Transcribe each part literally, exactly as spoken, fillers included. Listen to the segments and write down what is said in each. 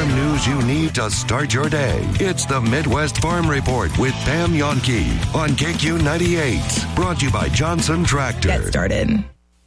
farm news you need to start your day. It's the Midwest Farm Report with Pam Yonke on K Q ninety-eight. Brought to you by Johnson Tractor. Get started.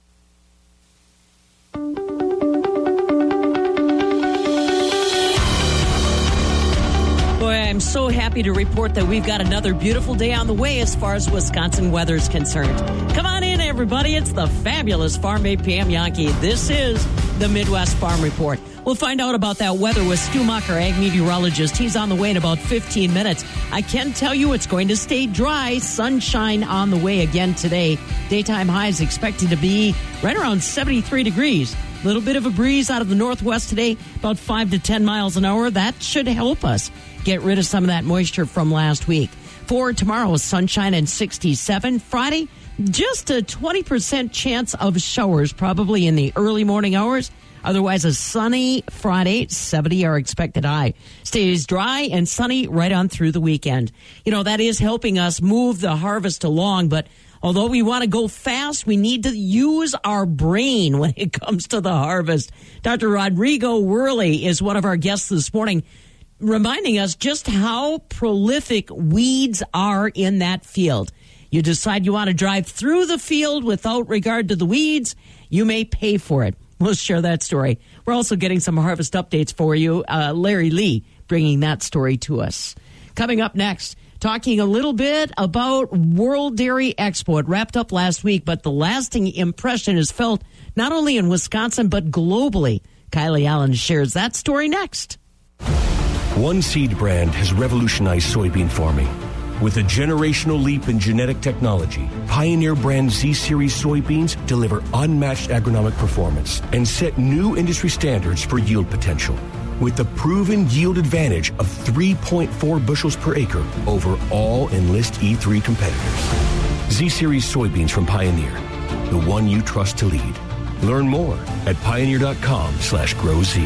Boy, I'm so happy to report that we've got another beautiful day on the way as far as Wisconsin weather is concerned. Come on in, everybody. It's the fabulous Farm Babe Pam Yonke. This is the Midwest Farm Report. We'll find out about that weather with Stu Mucker, ag meteorologist. He's on the way in about fifteen minutes. I can tell you it's going to stay dry. Sunshine on the way again today. Daytime highs expected to be right around seventy-three degrees. A little bit of a breeze out of the northwest today, about five to ten miles an hour. That should help us get rid of some of that moisture from last week. For tomorrow, sunshine and sixty-seven. Friday, just a twenty percent chance of showers, probably in the early morning hours. Otherwise, a sunny Friday, seventy our expected high. Stays dry and sunny right on through the weekend. You know, that is helping us move the harvest along, but although we want to go fast, we need to use our brain when it comes to the harvest. Doctor Rodrigo Worley is one of our guests this morning, reminding us just how prolific weeds are in that field. You decide you want to drive through the field without regard to the weeds, you may pay for it. We'll share that story. We're also getting some harvest updates for you. Uh, Larry Lee bringing that story to us. Coming up next, talking a little bit about World Dairy Expo. It wrapped up last week, but the lasting impression is felt not only in Wisconsin, but globally. Kylie Allen shares that story next. One seed brand has revolutionized soybean farming. With a generational leap in genetic technology, Pioneer brand Z-Series soybeans deliver unmatched agronomic performance and set new industry standards for yield potential. With the proven yield advantage of three point four bushels per acre over all Enlist E three competitors. Z-Series soybeans from Pioneer, the one you trust to lead. Learn more at pioneer.com slash grow Z.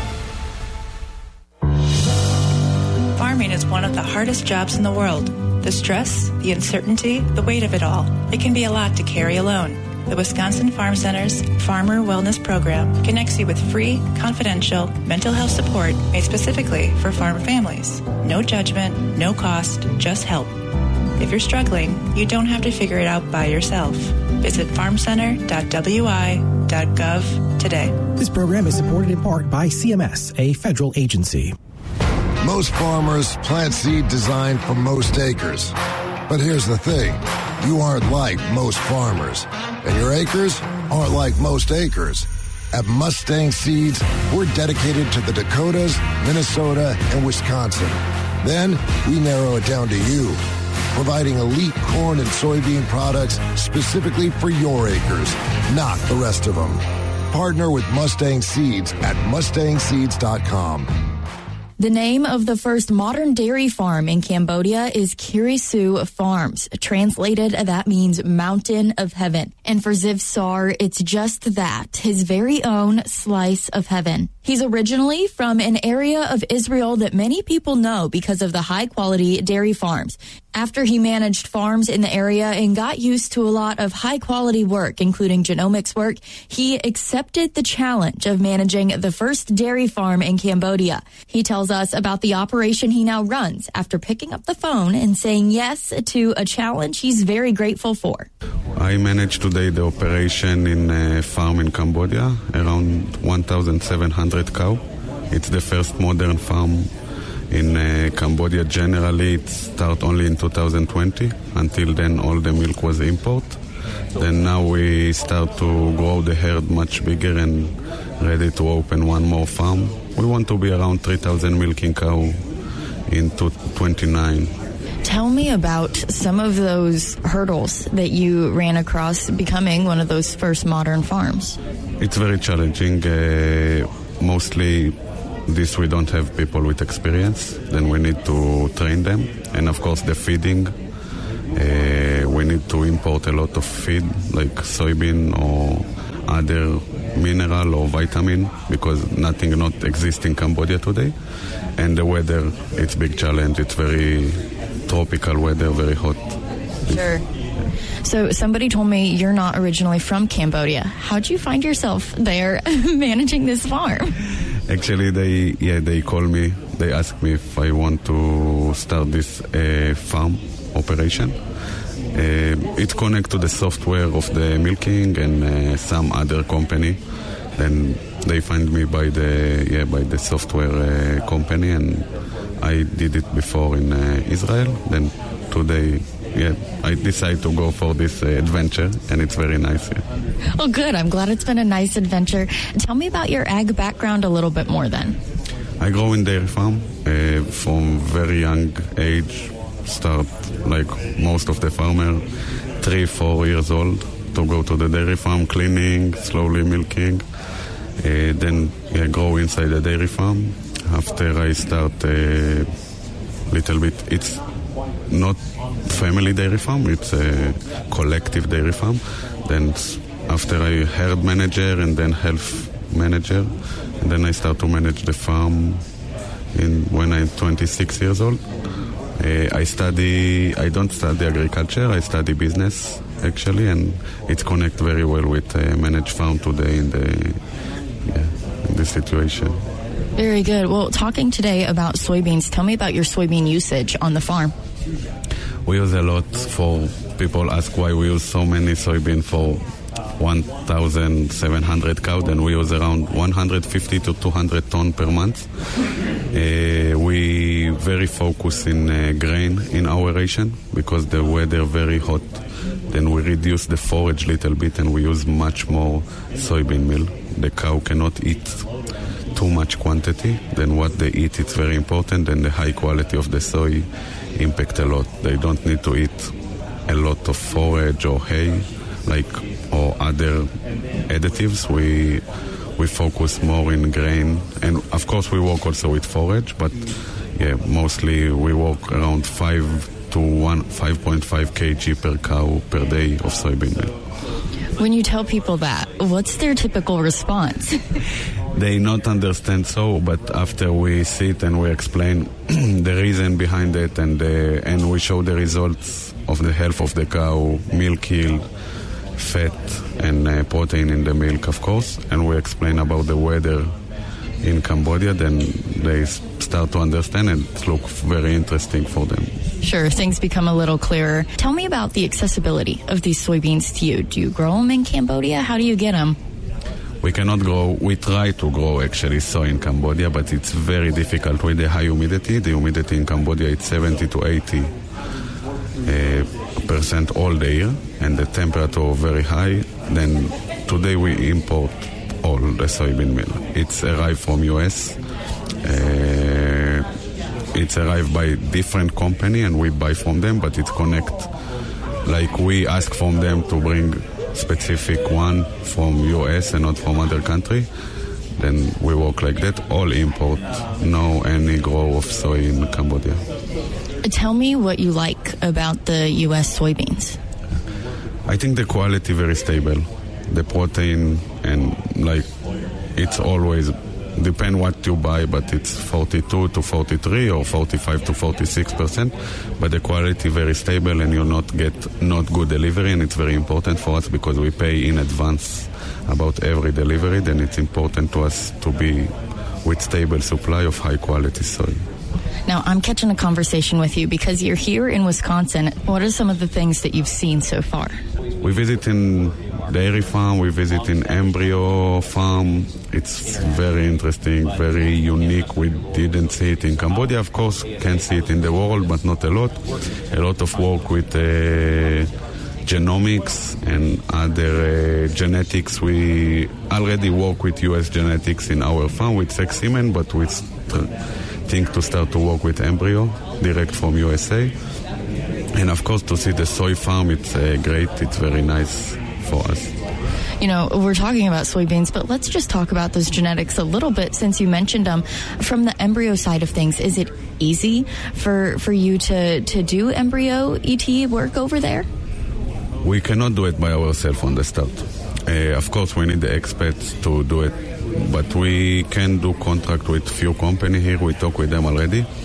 Farming is one of the hardest jobs in the world. The stress, the uncertainty, the weight of it all. It can be a lot to carry alone. The Wisconsin Farm Center's Farmer Wellness Program connects you with free, confidential mental health support made specifically for farm families. No judgment, no cost, just help. If you're struggling, you don't have to figure it out by yourself. Visit farm center dot w i dot gov today. This program is supported in part by C M S, a federal agency. Most farmers plant seed designed for most acres. But here's the thing. You aren't like most farmers. And your acres aren't like most acres. At Mustang Seeds, we're dedicated to the Dakotas, Minnesota, and Wisconsin. Then we narrow it down to you, providing elite corn and soybean products specifically for your acres, not the rest of them. Partner with Mustang Seeds at mustang seeds dot com. The name of the first modern dairy farm in Cambodia is Kirisu Farms. Translated, that means mountain of heaven. And for Ziv Sar, it's just that, his very own slice of heaven. He's originally from an area of Israel that many people know because of the high-quality dairy farms. After he managed farms in the area and got used to a lot of high-quality work, including genomics work, he accepted the challenge of managing the first dairy farm in Cambodia. He tells us about the operation he now runs after picking up the phone and saying yes to a challenge he's very grateful for. I manage today the operation in a farm in Cambodia, around one thousand seven hundred cow. It's the first modern farm in uh, Cambodia. Generally, it started only in two thousand twenty. Until then, all the milk was import. Then now we start to grow the herd much bigger and ready to open one more farm. We want to be around three thousand milking cow in twenty-nine. Tell me about some of those hurdles that you ran across becoming one of those first modern farms. It's very challenging. Uh, mostly this we don't have people with experience. Then we need to train them. And of course the feeding. Uh, we need to import a lot of feed like soybean or other mineral or vitamin because nothing not exists in Cambodia today. And the weather, it's a big challenge. It's very tropical weather, very hot. Sure. So somebody told me you're not originally from Cambodia. How'd you find yourself there managing this farm? Actually, they yeah they call me. They ask me if I want to start this uh, farm operation. Uh, it connect to the software of the milking and uh, some other company. Then they find me by the yeah by the software uh, company, and I did it before in uh, Israel. Then today, yeah, I decided to go for this uh, adventure, and it's very nice. Yeah. Well, good. I'm glad it's been a nice adventure. Tell me about your ag background a little bit more then. I grow in dairy farm uh, from very young age. Start like most of the farmer, three, four years old, to go to the dairy farm, cleaning, slowly milking. Uh, then yeah, grow inside the dairy farm. After I start a uh, little bit, it's not family dairy farm, it's a collective dairy farm. Then after I herd manager and then health manager, and then I start to manage the farm in when I'm twenty-six years old. Uh, I study, I don't study agriculture, I study business actually, and it connects very well with uh, managed farm today in the, yeah, in this situation. Very good. Well, talking today about soybeans, tell me about your soybean usage on the farm. We use a lot. For people ask why we use so many soybean for one thousand seven hundred cow, then we use around one hundred fifty to two hundred ton per month. Uh, we very focus in uh, grain in our ration because the weather very hot. Then we reduce the forage little bit and we use much more soybean meal. The cow cannot eat too much quantity. Then what they eat, it's very important, and the high quality of the soy impact a lot. They don't need to eat a lot of forage or hay, like or other additives. We we focus more in grain, and of course we work also with forage, but yeah, mostly we work around five to one five point five kilograms per cow per day of soybean meal. When you tell people that, what's their typical response? They not understand so, but after we sit and we explain the reason behind it, and uh, and we show the results of the health of the cow, milk yield, fat and uh, protein in the milk, of course, and we explain about the weather in Cambodia, then they start to understand, and it looks very interesting for them. Sure, things become a little clearer. Tell me about the accessibility of these soybeans to you. Do you grow them in Cambodia? How do you get them? We cannot grow, we try to grow actually soy in Cambodia, but it's very difficult with the high humidity. The humidity in Cambodia is seventy to eighty uh, percent all the year, and the temperature very high. Then today we import all the soybean meal. It's arrived from U S. Uh, it's arrived by different company, and we buy from them, but it connect, like we ask from them to bring specific one from U S and not from other country. Then we work like that, all import, no any grow of soy in Cambodia. Tell me what you like about the U S soybeans. I think the quality very stable. The protein, and like it's always depend what you buy, but it's forty-two to forty-three or forty-five to forty-six percent. But the quality very stable, and you not get not good delivery, and it's very important for us because we pay in advance about every delivery. Then it's important to us to be with stable supply of high quality soy. Now, I'm catching a conversation with you because you're here in Wisconsin. What are some of the things that you've seen so far? We visit in dairy farm, we visit in embryo farm. It's very interesting, very unique. We didn't see it in Cambodia, of course. Can see it in the world, but not a lot. A lot of work with uh, genomics and other uh, genetics. We already work with U S genetics in our farm with sex semen, but we think to start to work with embryo direct from U S A. And of course, to see the soy farm, it's uh, great. It's very nice for us. You know, we're talking about soybeans, but let's just talk about those genetics a little bit since you mentioned them. From the embryo side of things, is it easy for, for you to, to do embryo E T work over there? We cannot do it by ourselves on the start. Uh, of course, we need the experts to do it, but we can do contract with few company here. We talk with them already.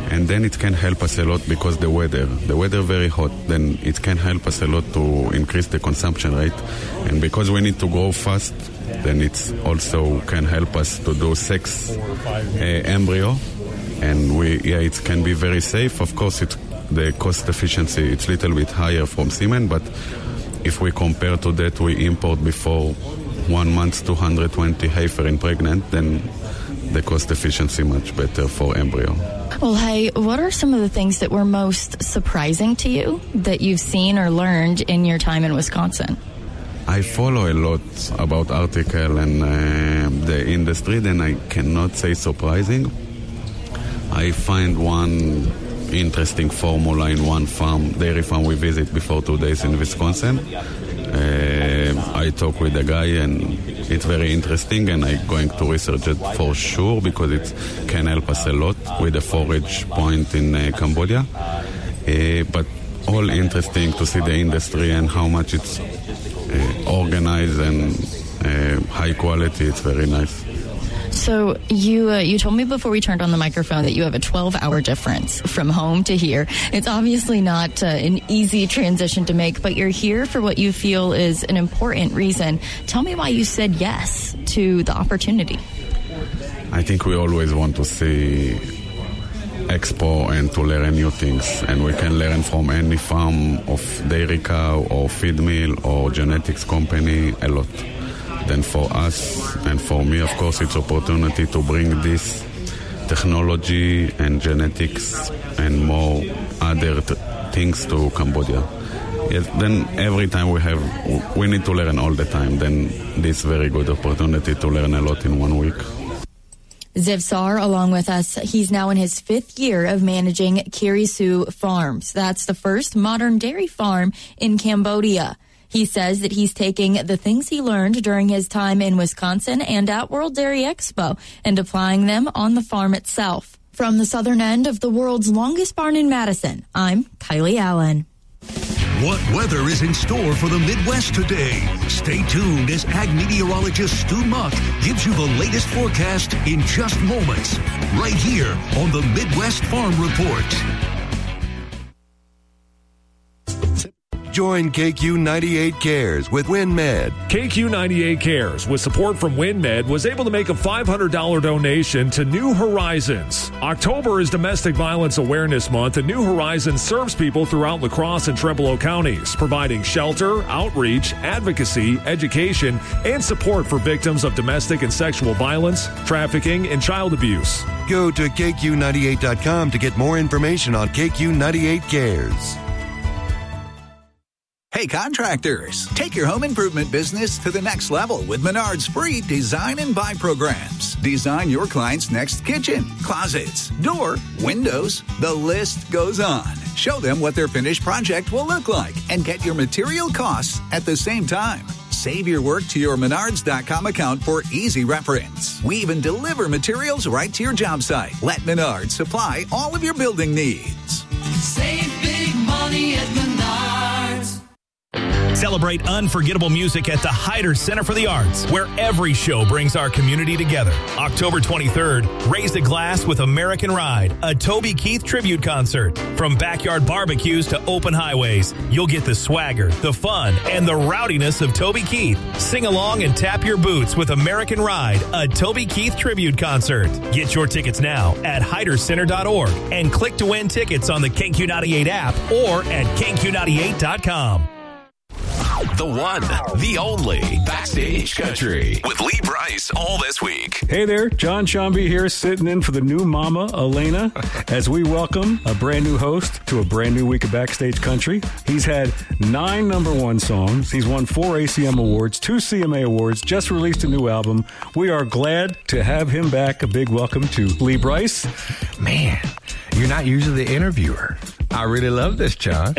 And then it can help us a lot because the weather, the weather very hot, then it can help us a lot to increase the consumption rate. And because we need to grow fast, then it also can help us to do sex uh, embryo. And we, yeah, it can be very safe. Of course, it, the cost efficiency, it's a little bit higher from semen, but if we compare to that, we import before one month two hundred twenty heparin pregnant, then the cost efficiency much better for embryo. Well, hey, what are some of the things that were most surprising to you that you've seen or learned in your time in Wisconsin? I follow a lot about article and uh, the industry, then I cannot say surprising. I find one interesting formula in one farm, dairy farm we visit before two days in Wisconsin. Uh, I talk with the guy and it's very interesting, and I'm going to research it for sure because it can help us a lot with the forage point in uh, Cambodia. Uh, but all interesting to see the industry and how much it's uh, organized and uh, high quality. It's very nice. So you uh, you told me before we turned on the microphone that you have a twelve-hour difference from home to here. It's obviously not uh, an easy transition to make, but you're here for what you feel is an important reason. Tell me why you said yes to the opportunity. I think we always want to see expo and to learn new things, and we can learn from any farm of dairy cow or feed mill or genetics company a lot. Then for us and for me, of course, it's opportunity to bring this technology and genetics and more other t- things to Cambodia. Yes, then every time we have, we need to learn all the time. Then this very good opportunity to learn a lot in one week. Ziv Sar, along with us, he's now in his fifth year of managing Kirisu Farms. That's the first modern dairy farm in Cambodia. He says that he's taking the things he learned during his time in Wisconsin and at World Dairy Expo and applying them on the farm itself. From the southern end of the world's longest barn in Madison, I'm Kylie Allen. What weather is in store for the Midwest today? Stay tuned as ag meteorologist Stu Muck gives you the latest forecast in just moments, right here on the Midwest Farm Report. Join K Q ninety-eight Cares with WinMed. K Q ninety-eight Cares, with support from WinMed, was able to make a five hundred dollars donation to New Horizons. October is Domestic Violence Awareness Month, and New Horizons serves people throughout La Crosse and Trempealeau counties, providing shelter, outreach, advocacy, education, and support for victims of domestic and sexual violence, trafficking, and child abuse. Go to K Q ninety-eight dot com to get more information on K Q ninety-eight Cares. Hey contractors, take your home improvement business to the next level with Menard's free design and buy programs. Design your client's next kitchen, closets, door, windows, the list goes on. Show them what their finished project will look like and get your material costs at the same time. Save your work to your Menards dot com account for easy reference. We even deliver materials right to your job site. Let Menards supply all of your building needs. Save big money at Menards. Celebrate unforgettable music at the Hyder Center for the Arts, where every show brings our community together. October twenty-third, raise a glass with American Ride, a Toby Keith tribute concert. From backyard barbecues to open highways, you'll get the swagger, the fun, and the rowdiness of Toby Keith. Sing along and tap your boots with American Ride, a Toby Keith tribute concert. Get your tickets now at hyder center dot org and click to win tickets on the K Q ninety-eight app or at K Q ninety-eight dot com. The one, the only Backstage Country with Lee Bryce all this week. Hey there, John Shambi here, sitting in for the new mama, Elena, as we welcome a brand new host to a brand new week of Backstage Country. He's had nine number one songs. He's won four A C M awards, two C M A awards, just released a new album. We are glad to have him back. A big welcome to Lee Bryce. Man, you're not usually the interviewer. I really love this, John.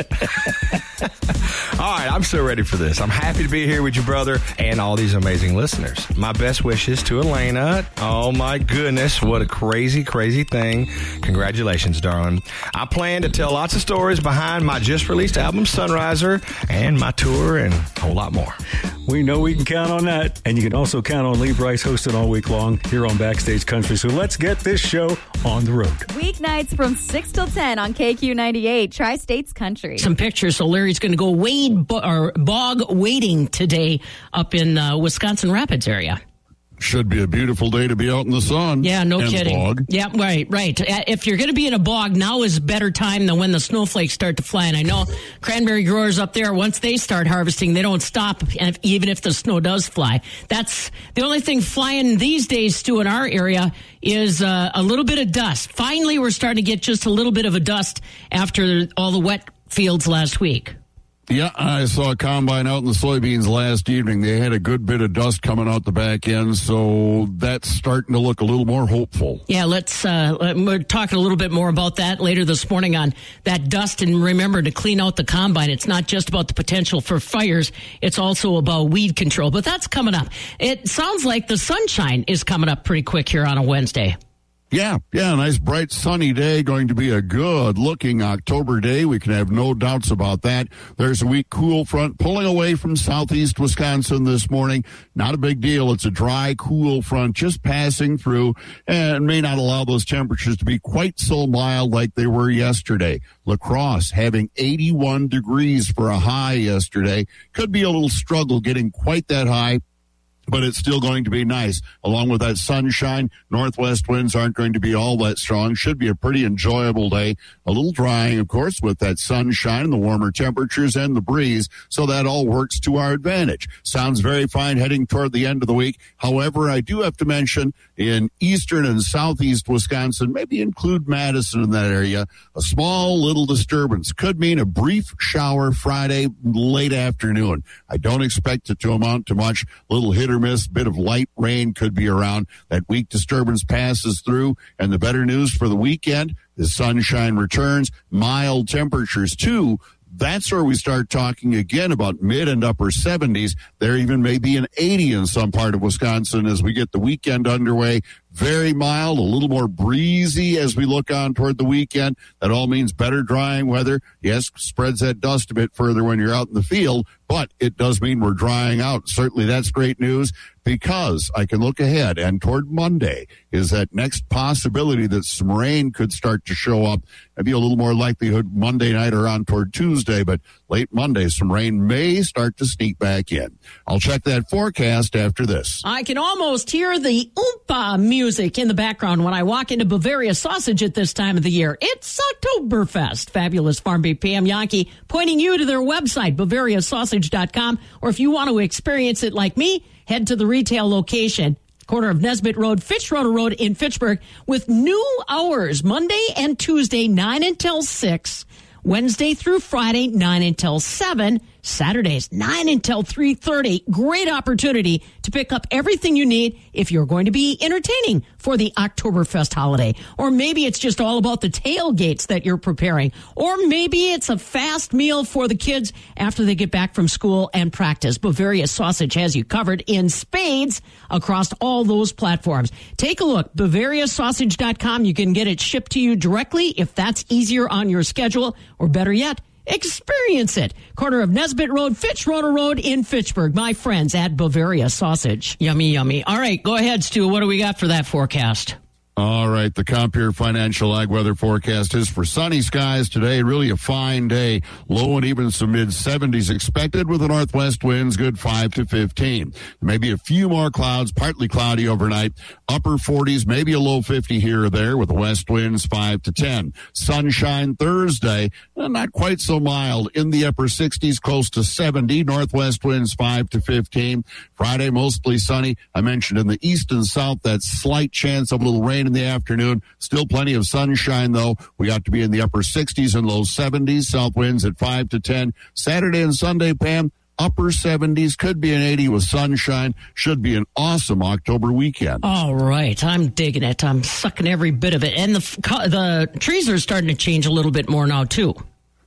All right, I'm so ready for this. I'm happy to be here with you, brother, and all these amazing listeners. My best wishes to Elena. Oh, my goodness. What a crazy, crazy thing. Congratulations, darling. I plan to tell lots of stories behind my just-released album, Sunriser, and my tour, and a whole lot more. We know we can count on that. And you can also count on Lee Brice hosting all week long here on Backstage Country. So let's get this show on the road. Weeknights from six till ten on K Q ninety-eight, Tri-States Country. Some pictures. So Larry's going to go wade bo- or bog wading today up in uh, Wisconsin Rapids area. Should be a beautiful day to be out in the sun. Yeah, no and kidding. Bog. Yeah, right, right. If you're going to be in a bog, now is a better time than when the snowflakes start to fly. And I know cranberry growers up there, once they start harvesting, they don't stop, even if the snow does fly. That's the only thing flying these days, Stu, in our area is uh, a little bit of dust. Finally, we're starting to get just a little bit of a dust after all the wet fields last week. Yeah, I saw a combine out in the soybeans last evening. They had a good bit of dust coming out the back end, so that's starting to look a little more hopeful. Yeah, let's, uh, we're talking a little bit more about that later this morning on that dust. And remember to clean out the combine. It's not just about the potential for fires. It's also about weed control, but that's coming up. It sounds like the sunshine is coming up pretty quick here on a Wednesday. Yeah, yeah, a nice bright sunny day, going to be a good-looking October day. We can have no doubts about that. There's a weak cool front pulling away from southeast Wisconsin this morning. Not a big deal. It's a dry, cool front just passing through and may not allow those temperatures to be quite so mild like they were yesterday. La Crosse having eighty-one degrees for a high yesterday. Could be a little struggle getting quite that high, but it's still going to be nice. Along with that sunshine, northwest winds aren't going to be all that strong. Should be a pretty enjoyable day. A little drying, of course, with that sunshine and the warmer temperatures and the breeze, so that all works to our advantage. Sounds very fine heading toward the end of the week. However, I do have to mention in eastern and southeast Wisconsin, maybe include Madison in that area, a small little disturbance. Could mean a brief shower Friday late afternoon. I don't expect it to amount to much. Little hit or miss, bit of light rain could be around. That weak disturbance passes through, and the better news for the weekend, the sunshine returns, mild temperatures too. That's where we start talking again about mid and upper seventies. There even may be an eighty in some part of Wisconsin as we get the weekend underway. Very mild, a little more breezy as we look on toward the weekend. That all means better drying weather. Yes, spreads that dust a bit further when you're out in the field, but it does mean we're drying out. Certainly that's great news, because I can look ahead, and toward Monday is that next possibility that some rain could start to show up. Maybe a little more likelihood Monday night or on toward Tuesday, but late Monday, some rain may start to sneak back in. I'll check that forecast after this. I can almost hear the oompa music in the background when I walk into Bavaria Sausage at this time of the year. It's Oktoberfest. Fabulous Farm Babe Pam Yankee pointing you to their website, Bavaria Sausage dot com, or if you want to experience it like me, head to the retail location, corner of Nesbitt Road, Fitzroy Road in Fitchburg, with new hours, Monday and Tuesday, nine until six, Wednesday through Friday, nine until seven, Saturdays, nine until three thirty. Great opportunity to pick up everything you need if you're going to be entertaining for the Oktoberfest holiday. Or maybe it's just all about the tailgates that you're preparing. Or maybe it's a fast meal for the kids after they get back from school and practice. Bavaria Sausage has you covered in spades across all those platforms. Take a look, Bavaria Sausage dot com. You can get it shipped to you directly if that's easier on your schedule. Or better yet, experience it. Corner of Nesbitt Road, Fitzroy Road in Fitchburg. My friends at Bavaria Sausage. Yummy, yummy. All right, go ahead, Stu. What do we got for that forecast? All right, the Compeer Financial Ag Weather forecast is for sunny skies today. Really a fine day. Low and even some mid seventies expected with the northwest winds, good five to fifteen. Maybe a few more clouds, partly cloudy overnight. Upper forties, maybe a low fifty here or there with the west winds five to ten. Sunshine Thursday, not quite so mild. In the upper sixties, close to seventy. Northwest winds five to fifteen. Friday, mostly sunny. I mentioned in the east and south that slight chance of a little rain in the afternoon. Still plenty of sunshine, though. We ought to be in the upper sixties and low seventies. South winds at five to ten. Saturday and Sunday, Pam, upper seventies. Could be an eighty with sunshine. Should be an awesome October weekend. All right. I'm digging it. I'm sucking every bit of it. And the the trees are starting to change a little bit more now, too.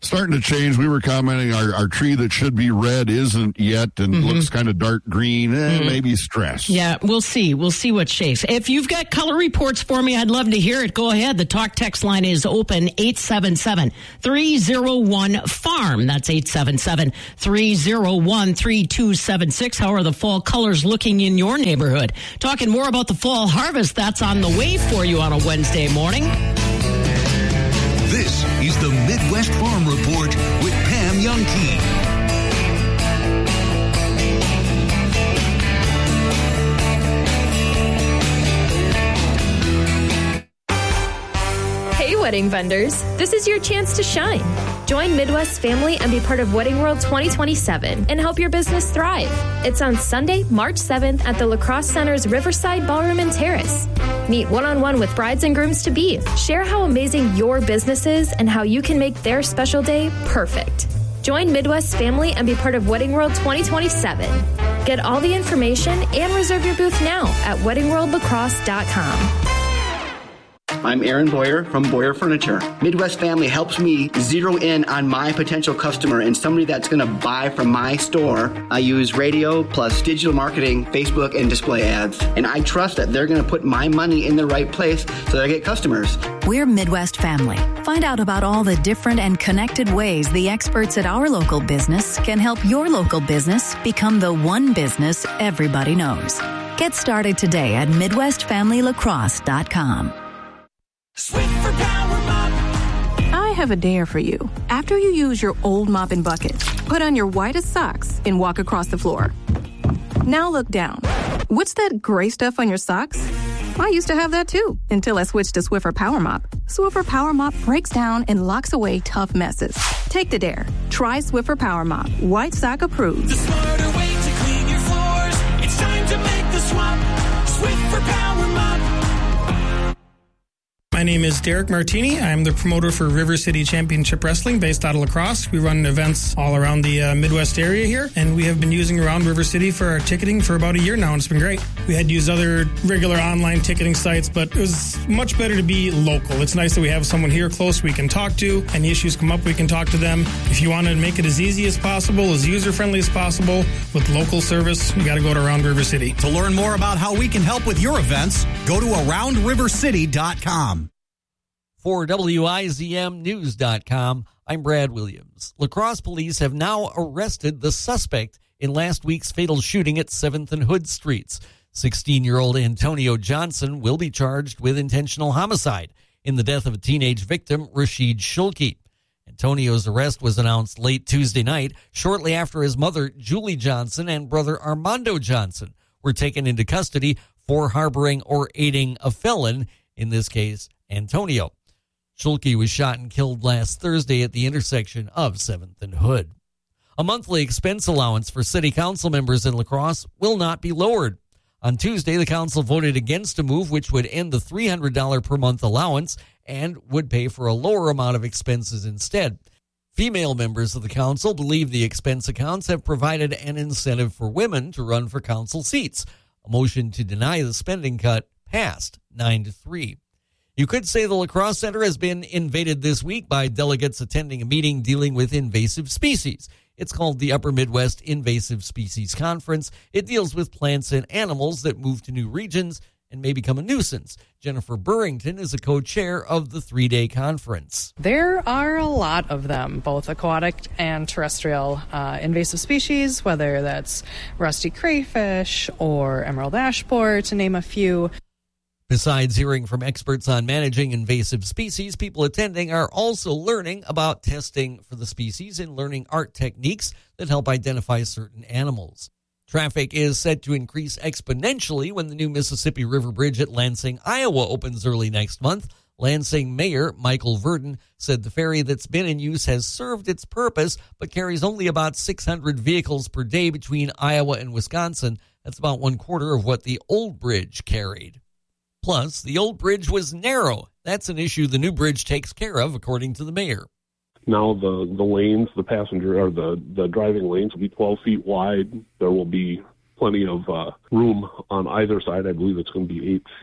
starting to change. We were commenting our, our tree that should be red isn't yet and Mm-hmm. looks kind of dark green. Eh, Mm. Maybe stress. Yeah, we'll see. We'll see what shakes. If you've got color reports for me, I'd love to hear it. Go ahead. The talk text line is open, eight seven seven, three oh one, farm. That's eight seven seven, three oh one, three two seven six. How are the fall colors looking in your neighborhood? Talking more about the fall harvest that's on the way for you on a Wednesday morning. This is the Midwest Farm Report with Pam Youngkey. Hey, wedding vendors. This is your chance to shine. Join Midwest family and be part of Wedding World twenty twenty-seven and help your business thrive. It's on Sunday, March seventh at the La Crosse Center's Riverside Ballroom and Terrace. Meet one-on-one with brides and grooms to be. Share how amazing your business is and how you can make their special day perfect. Join Midwest family and be part of Wedding World twenty twenty-seven. Get all the information and reserve your booth now at wedding world lacrosse dot com. I'm Aaron Boyer from Boyer Furniture. Midwest Family helps me zero in on my potential customer and somebody that's going to buy from my store. I use radio plus digital marketing, Facebook, and display ads. And I trust that they're going to put my money in the right place so that I get customers. We're Midwest Family. Find out about all the different and connected ways the experts at our local business can help your local business become the one business everybody knows. Get started today at midwest family lacrosse dot com. Swiffer Power Mop. I have a dare for you. After you use your old mop and bucket, put on your whitest socks and walk across the floor. Now look down. What's that gray stuff on your socks? I used to have that too, until I switched to Swiffer Power Mop. Swiffer Power Mop breaks down and locks away tough messes. Take the dare. Try Swiffer Power Mop. White sock approved. The smarter way to clean your floors. It's time to make the swap. Swiffer Power Mop. My name is Derek Martini. I'm the promoter for River City Championship Wrestling based out of La Crosse. We run events all around the uh, Midwest area here, and we have been using Around River City for our ticketing for about a year now, and it's been great. We had to use other regular online ticketing sites, but it was much better to be local. It's nice that we have someone here close we can talk to. Any issues come up, we can talk to them. If you want to make it as easy as possible, as user-friendly as possible, with local service, you got to go to Around River City. To learn more about how we can help with your events, go to around river city dot com. For W I Z M News dot com, I'm Brad Williams. La Crosse police have now arrested the suspect in last week's fatal shooting at seventh and Hood Streets. sixteen-year-old Antonio Johnson will be charged with intentional homicide in the death of a teenage victim, Rashid Shulki. Antonio's arrest was announced late Tuesday night, shortly after his mother, Julie Johnson, and brother Armando Johnson were taken into custody for harboring or aiding a felon, in this case, Antonio. Shulki was shot and killed last Thursday at the intersection of seventh and Hood. A monthly expense allowance for city council members in La Crosse will not be lowered. On Tuesday, the council voted against a move which would end the three hundred dollars per month allowance and would pay for a lower amount of expenses instead. Female members of the council believe the expense accounts have provided an incentive for women to run for council seats. A motion to deny the spending cut passed nine to three. You could say the La Crosse Center has been invaded this week by delegates attending a meeting dealing with invasive species. It's called the Upper Midwest Invasive Species Conference. It deals with plants and animals that move to new regions and may become a nuisance. Jennifer Burrington is a co-chair of the three-day conference. There are a lot of them, both aquatic and terrestrial uh, invasive species, whether that's rusty crayfish or emerald ash borer, to name a few. Besides hearing from experts on managing invasive species, people attending are also learning about testing for the species and learning art techniques that help identify certain animals. Traffic is set to increase exponentially when the new Mississippi River Bridge at Lansing, Iowa opens early next month. Lansing Mayor Michael Verdon said the ferry that's been in use has served its purpose, but carries only about six hundred vehicles per day between Iowa and Wisconsin. That's about one quarter of what the old bridge carried. Plus, the old bridge was narrow. That's an issue the new bridge takes care of, according to the mayor. Now the, the lanes, the passenger or the, the driving lanes will be twelve feet wide. There will be plenty of uh, room on either side. I believe it's going to be eight feet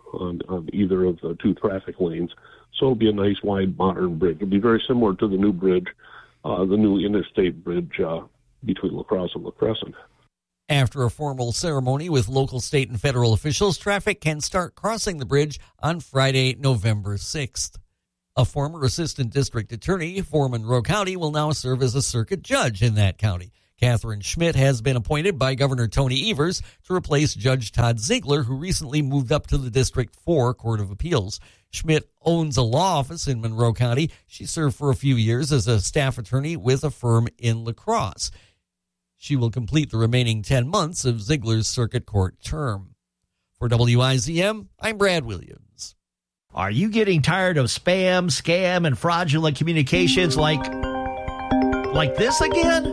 on, on either of the two traffic lanes. So it'll be a nice, wide, modern bridge. It'll be very similar to the new bridge, uh, the new interstate bridge uh, between La Crosse and La Crescent. After a formal ceremony with local, state, and federal officials, traffic can start crossing the bridge on Friday, November sixth. A former assistant district attorney for Monroe County will now serve as a circuit judge in that county. Catherine Schmidt has been appointed by Governor Tony Evers to replace Judge Todd Ziegler, who recently moved up to the District four Court of Appeals. Schmidt owns a law office in Monroe County. She served for a few years as a staff attorney with a firm in La Crosse. She will complete the remaining ten months of Ziegler's circuit court term. For W I Z M, I'm Brad Williams. Are you getting tired of spam, scam, and fraudulent communications like, like this again?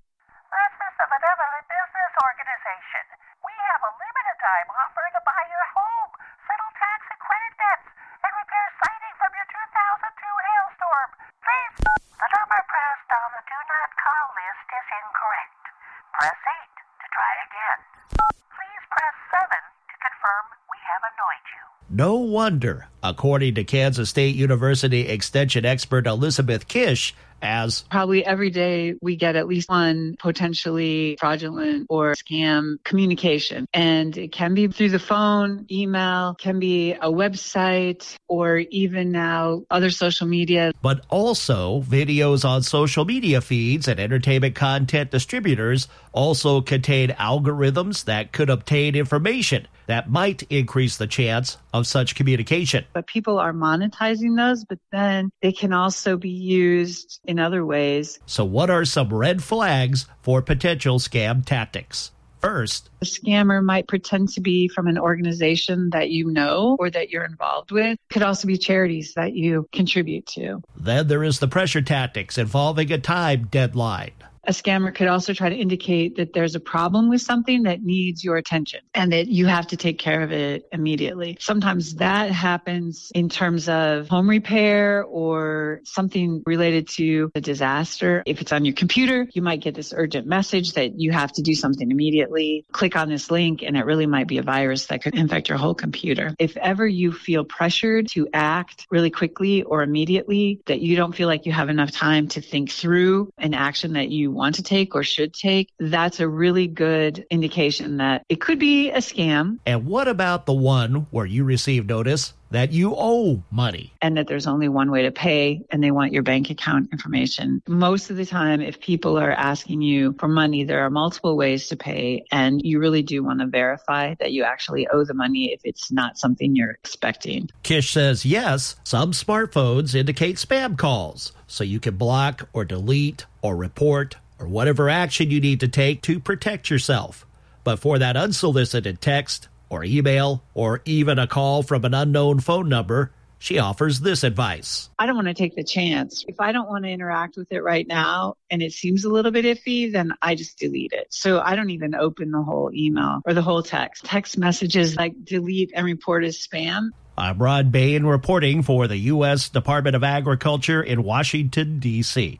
No wonder, according to Kansas State University Extension expert Elizabeth Kish, as probably every day we get at least one potentially fraudulent or scam communication. And it can be through the phone, email, can be a website, or even now other social media. But also videos on social media feeds and entertainment content distributors also contain algorithms that could obtain information that might increase the chance of such communication. But people are monetizing those, but then they can also be used in other ways. So what are some red flags for potential scam tactics? First, the scammer might pretend to be from an organization that you know or that you're involved with. Could also be charities that you contribute to. Then there is the pressure tactics involving a time deadline. A scammer could also try to indicate that there's a problem with something that needs your attention and that you have to take care of it immediately. Sometimes that happens in terms of home repair or something related to a disaster. If it's on your computer, you might get this urgent message that you have to do something immediately. Click on this link and it really might be a virus that could infect your whole computer. If ever you feel pressured to act really quickly or immediately, that you don't feel like you have enough time to think through an action that you want to take or should take, that's a really good indication that it could be a scam. And what about the one where you receive notice that you owe money? And that there's only one way to pay and they want your bank account information. Most of the time, if people are asking you for money, there are multiple ways to pay, and you really do want to verify that you actually owe the money if it's not something you're expecting. Kish says, yes, some smartphones indicate spam calls, so you can block or delete or report or whatever action you need to take to protect yourself. But for that unsolicited text or email or even a call from an unknown phone number, she offers this advice. I don't want to take the chance. If I don't want to interact with it right now and it seems a little bit iffy, then I just delete it. So I don't even open the whole email or the whole text. Text messages like delete and report as spam. I'm Ron Bain reporting for the U S Department of Agriculture in Washington, D C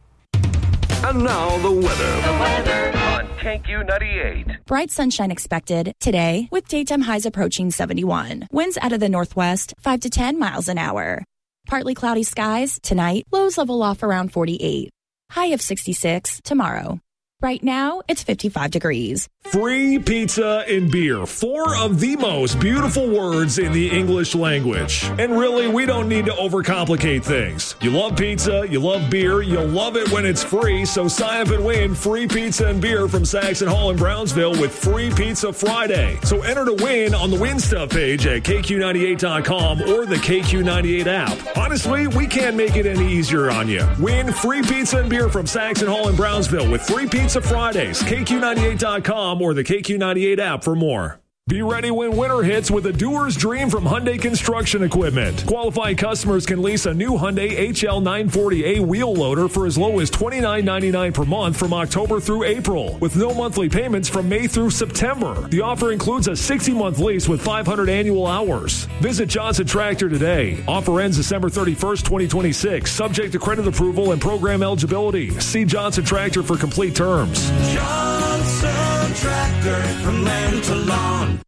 And now the weather. The weather on K Q ninety-eight. Bright sunshine expected today with daytime highs approaching seventy-one. Winds out of the northwest, five to ten miles an hour. Partly cloudy skies tonight, lows level off around forty-eight. High of sixty-six tomorrow. Right now, it's fifty-five degrees. Free pizza and beer. Four of the most beautiful words in the English language. And really, we don't need to overcomplicate things. You love pizza, you love beer, you'll love it when it's free, so sign up and win free pizza and beer from Saxon Hall in Brownsville with Free Pizza Friday. So enter to win on the Win Stuff page at K Q ninety-eight dot com or the K Q ninety-eight app. Honestly, we can't make it any easier on you. Win free pizza and beer from Saxon Hall in Brownsville with Free Pizza Fridays. K Q ninety-eight dot com or the K Q ninety-eight app for more. Be ready when winter hits with a doer's dream from Hyundai Construction Equipment. Qualified customers can lease a new Hyundai H L nine forty A wheel loader for as low as twenty-nine ninety-nine per month from October through April, with no monthly payments from May through September. The offer includes a sixty-month lease with five hundred annual hours. Visit Johnson Tractor today. Offer ends December thirty-first, twenty twenty-six, subject to credit approval and program eligibility. See Johnson Tractor for complete terms. Johnson Tractor, from land to lawn.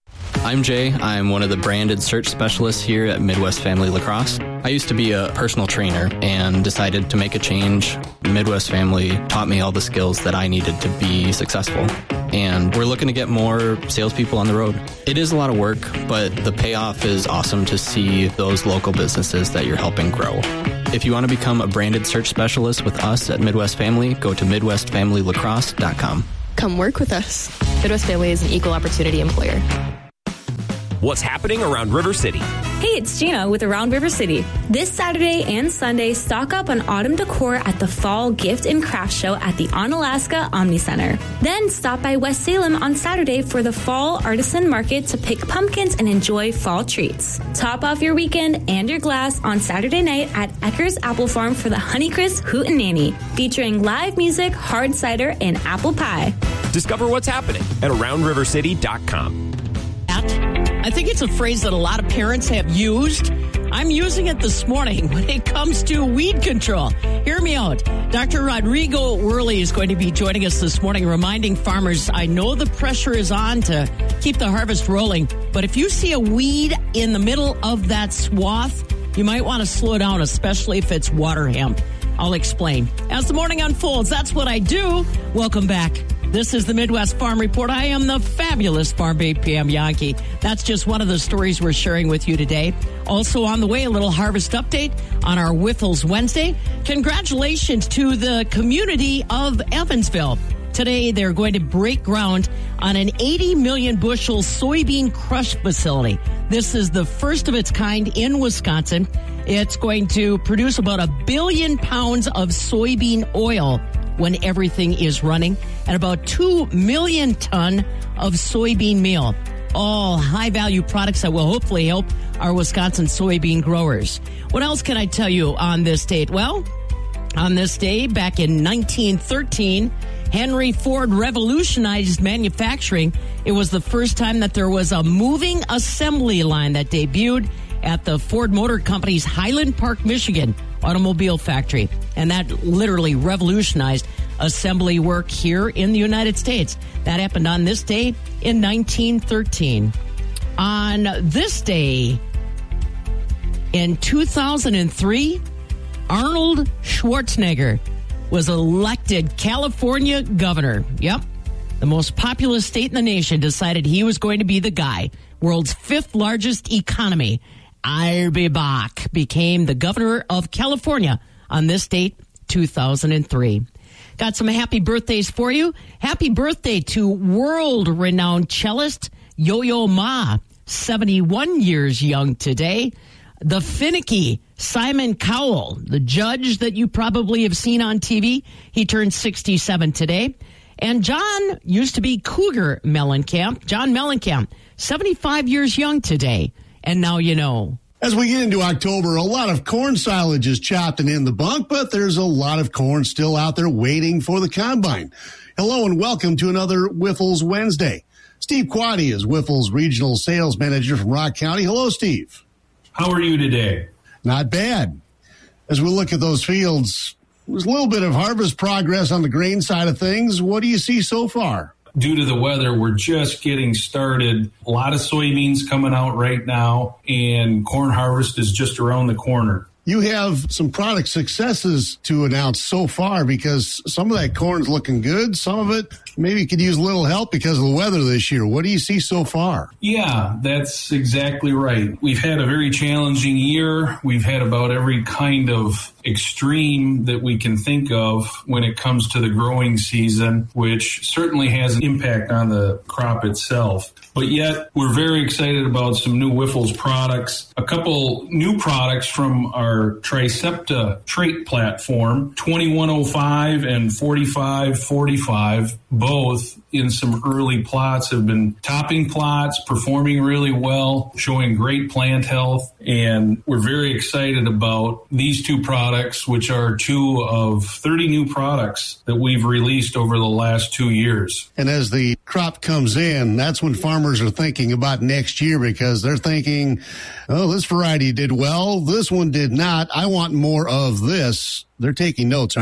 I'm Jay. I'm one of the branded search specialists here at Midwest Family Lacrosse. I used to be a personal trainer and decided to make a change. Midwest Family taught me all the skills that I needed to be successful. And we're looking to get more salespeople on the road. It is a lot of work, but the payoff is awesome to see those local businesses that you're helping grow. If you want to become a branded search specialist with us at Midwest Family, go to midwest family lacrosse dot com. Come work with us. Midwest Family is an equal opportunity employer. What's happening around River City? Hey, it's Gina with Around River City. This Saturday and Sunday, stock up on autumn decor at the Fall Gift and Craft Show at the Onalaska Omni Center. Then stop by West Salem on Saturday for the Fall Artisan Market to pick pumpkins and enjoy fall treats. Top off your weekend and your glass on Saturday night at Ecker's Apple Farm for the Honeycrisp Hootenanny, featuring live music, hard cider, and apple pie. Discover what's happening at around river city dot com. I think it's a phrase that a lot of parents have used. I'm using it this morning when it comes to weed control. Hear me out. Doctor Rodrigo Worley is going to be joining us this morning, reminding farmers, I know the pressure is on to keep the harvest rolling, but if you see a weed in the middle of that swath, you might want to slow down, especially if it's water hemp. I'll explain. As the morning unfolds, that's what I do. Welcome back. This is the Midwest Farm Report. I am the fabulous Farm Babe Pam Yankee. That's just one of the stories we're sharing with you today. Also on the way, a little harvest update on our Whiffles Wednesday. Congratulations to the community of Evansville. Today, they're going to break ground on an eighty million bushel soybean crush facility. This is the first of its kind in Wisconsin. It's going to produce about a billion pounds of soybean oil when everything is running, and about two million ton of soybean meal. All high-value products that will hopefully help our Wisconsin soybean growers. What else can I tell you on this date? Well, on this day, back in nineteen thirteen, Henry Ford revolutionized manufacturing. It was the first time that there was a moving assembly line that debuted at the Ford Motor Company's Highland Park, Michigan automobile factory. And that literally revolutionized assembly work here in the United States. That happened on this day in nineteen thirteen. On this day in two thousand three, Arnold Schwarzenegger was elected California governor. Yep. The most populous state in the nation decided he was going to be the guy. World's fifth largest economy. I'll Bach became the governor of California on this date, two thousand three. Got some happy birthdays for you. Happy birthday to world-renowned cellist Yo-Yo Ma, seventy-one years young today. The finicky Simon Cowell, the judge that you probably have seen on T V, he turned sixty-seven today. And John used to be Cougar Mellencamp. John Mellencamp, seventy-five years young today. And now you know. As we get into October, a lot of corn silage is chopped and in the bunk, but there's a lot of corn still out there waiting for the combine. Hello and welcome to another Whiffles Wednesday. Steve Quaddy is Whiffles Regional Sales Manager from Rock County. Hello, Steve. How are you today? Not bad. As we look at those fields, there's a little bit of harvest progress on the grain side of things. What do you see so far? Due to the weather, we're just getting started. A lot of soybeans coming out right now, and corn harvest is just around the corner. You have some product successes to announce so far because some of that corn's looking good. Some of it maybe could use a little help because of the weather this year. What do you see so far? Yeah, that's exactly right. We've had a very challenging year. We've had about every kind of extreme that we can think of when it comes to the growing season, which certainly has an impact on the crop itself. But yet, we're very excited about some new Whiffles products. A couple new products from our Tricepta trait platform, twenty-one oh five and forty-five forty-five, both in some early plots have been topping plots, performing really well, showing great plant health. And we're very excited about these two products, which are two of thirty new products that we've released over the last two years. And as the crop comes in, that's when farmers are thinking about next year because they're thinking, oh, this variety did well. This one did not. I want more of this. They're taking notes, aren't they?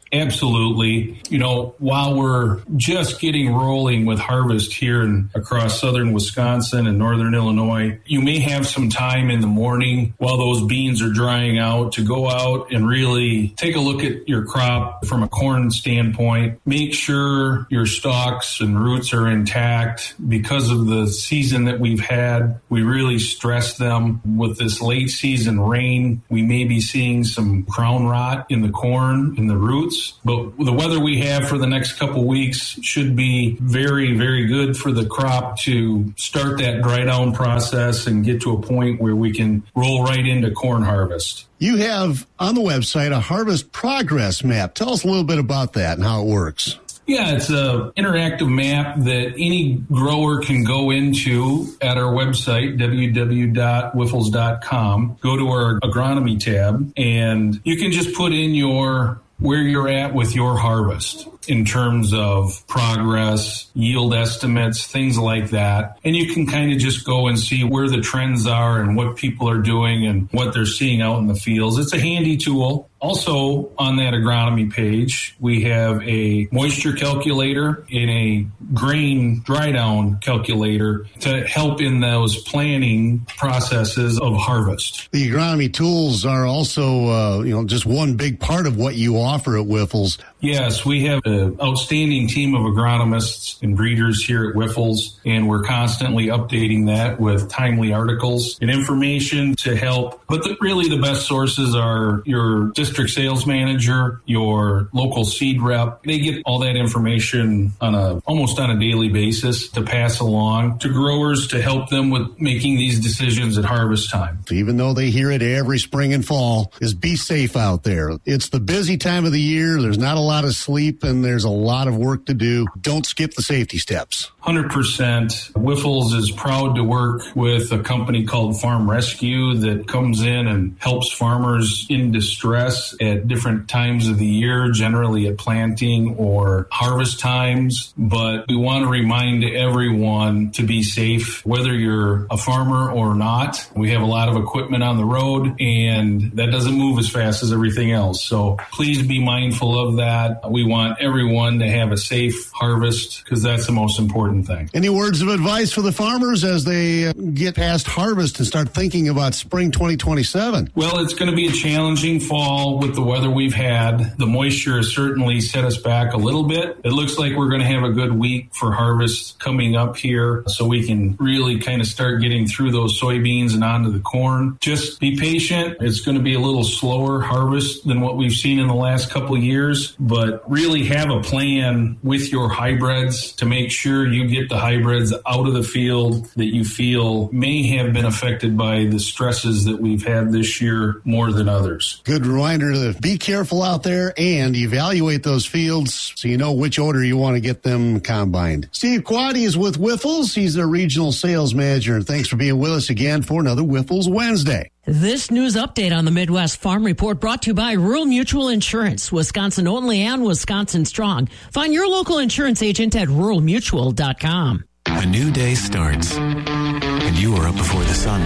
Absolutely. You know, while we're just getting rolling with harvest here and across southern Wisconsin and northern Illinois, you may have some time in the morning while those beans are drying out to go out and really take a look at your crop from a corn standpoint. Make sure your stalks and roots are intact. Because of the season that we've had, we really stress them. With this late season rain, we may be seeing some crown rot in the corn and the roots, but the weather we have for the next couple weeks should be very, very good for the crop to start that dry down process and get to a point where we can roll right into corn harvest. You have on the website a harvest progress map. Tell us a little bit about that and how it works. Yeah, it's an interactive map that any grower can go into at our website, w w w dot wiffles dot com. Go to our agronomy tab, and you can just put in your where you're at with your harvest in terms of progress, yield estimates, things like that. And you can kind of just go and see where the trends are and what people are doing and what they're seeing out in the fields. It's a handy tool. Also, on that agronomy page, we have a moisture calculator and a grain dry down calculator to help in those planning processes of harvest. The agronomy tools are also, uh, you know, just one big part of what you offer at Wyffels. Yes, we have an outstanding team of agronomists and breeders here at Wyffels, and we're constantly updating that with timely articles and information to help. But the, really the best sources are your district sales manager, your local seed rep. They get all that information on a almost on a daily basis to pass along to growers to help them with making these decisions at harvest time. Even though they hear it every spring and fall, is be safe out there. It's the busy time of the year. There's not a lot of sleep and there's a lot of work to do. Don't skip the safety steps. one hundred percent. Wyffels is proud to work with a company called Farm Rescue that comes in and helps farmers in distress at different times of the year, generally at planting or harvest times. But we want to remind everyone to be safe, whether you're a farmer or not. We have a lot of equipment on the road, and that doesn't move as fast as everything else. So please be mindful of that. We want everyone to have a safe harvest because that's the most important thing. Any words of advice for the farmers as they get past harvest and start thinking about spring twenty twenty-seven? Well, it's going to be a challenging fall with the weather we've had. The moisture has certainly set us back a little bit. It looks like we're going to have a good week for harvest coming up here, so we can really kind of start getting through those soybeans and onto the corn. Just be patient. It's going to be a little slower harvest than what we've seen in the last couple of years, but really have a plan with your hybrids to make sure you get the hybrids out of the field that you feel may have been affected by the stresses that we've had this year more than others. Good reminder to be careful out there and evaluate those fields so you know which order you want to get them combined. Steve Quaddy is with Wyffels. He's their regional sales manager. And thanks for being with us again for another Wyffels Wednesday. This news update on the Midwest Farm Report brought to you by Rural Mutual Insurance, Wisconsin only and Wisconsin strong. Find your local insurance agent at rural mutual dot com. A new day starts, and you are up before the sun.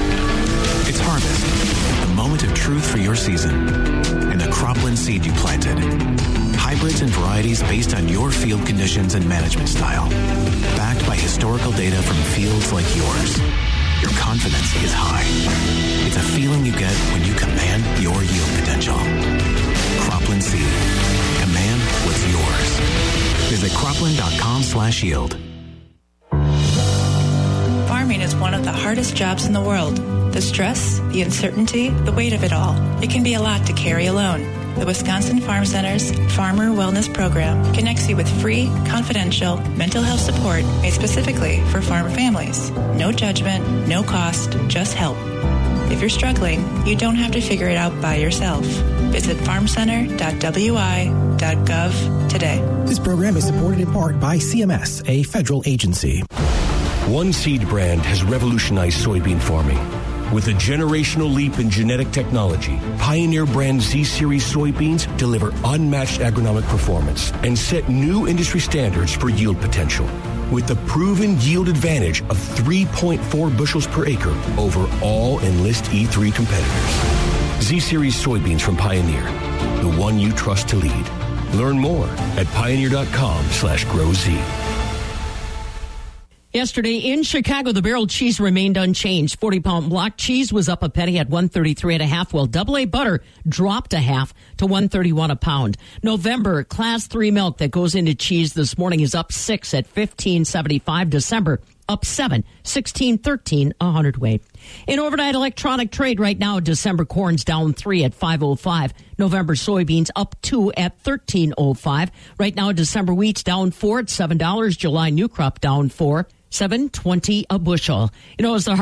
It's harvest, the moment of truth for your season, and the cropland seed you planted. Hybrids and varieties based on your field conditions and management style. Backed by historical data from fields like yours. Your confidence is high. It's a feeling you get when you command your yield potential. Cropland Seed. Command what's yours. Visit cropland.com slash yield. Farming is one of the hardest jobs in the world. The stress, the uncertainty, the weight of it all. It can be a lot to carry alone. The Wisconsin Farm Center's Farmer Wellness Program connects you with free, confidential mental health support made specifically for farm families. No judgment, no cost, just help. If you're struggling, you don't have to figure it out by yourself. Visit farm center dot w i dot gov today. This program is supported in part by C M S, a federal agency. One seed brand has revolutionized soybean farming. With a generational leap in genetic technology, Pioneer brand Z-Series soybeans deliver unmatched agronomic performance and set new industry standards for yield potential. With the proven yield advantage of three point four bushels per acre over all Enlist E three competitors. Z-Series soybeans from Pioneer, the one you trust to lead. Learn more at pioneer.com slash grow Z. Yesterday in Chicago, the barrel cheese remained unchanged. forty pound block cheese was up a penny at one thirty-three and a half, while double A butter dropped a half to one thirty-one a pound. November class three milk that goes into cheese this morning is up six at fifteen seventy-five. December up seven, sixteen thirteen a hundredweight. In overnight electronic trade right now, December corn's down three at five oh five. November soybeans up two at thirteen oh five. Right now, December wheat's down four at seven dollars. July new crop down four, seven twenty a bushel. You know, as the